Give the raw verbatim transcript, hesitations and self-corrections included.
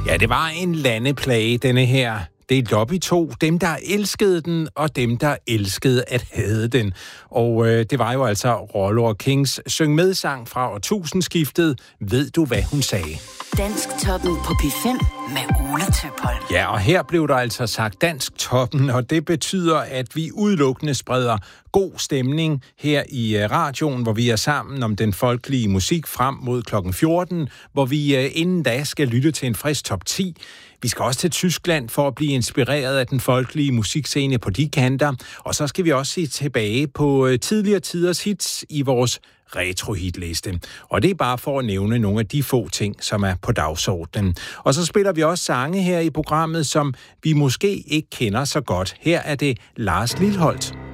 Ja, det var en landeplage, denne her. Det er Lobby to, dem der elskede den, og dem der elskede at hade den. Og øh, det var jo altså Rollo og Kings syng med sang fra årtusindskiftet. Ved du, hvad hun sagde? Dansktoppen på P fem med Ole Tøpholm. Ja, og her blev der altså sagt Dansktoppen, og det betyder, at vi udelukkende spreder god stemning her i radioen, hvor vi er sammen om den folkelige musik frem mod klokken fjorten, hvor vi inden da skal lytte til en frisk top ti. Vi skal også til Tyskland for at blive inspireret af den folkelige musikscene på de kanter, og så skal vi også se tilbage på tidligere tiders hits i vores retro-hitliste. Og det er bare for at nævne nogle af de få ting, som er på dagsordenen. Og så spiller vi også sange her i programmet, som vi måske ikke kender så godt. Her er det Lars Lilholt.